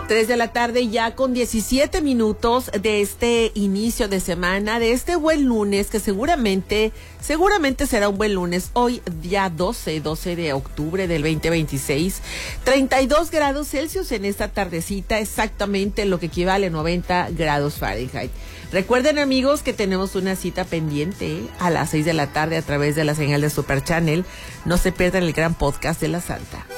3 de la tarde ya con 17 minutos de este inicio de semana, de este buen lunes que seguramente será un buen lunes. Hoy día 12 de octubre del 2026, 32 grados Celsius en esta tardecita, exactamente lo que equivale a 90 grados Fahrenheit. Recuerden, amigos, que tenemos una cita pendiente a las 6 de la tarde a través de la señal de Super Channel. No se pierdan el gran podcast de la Santa.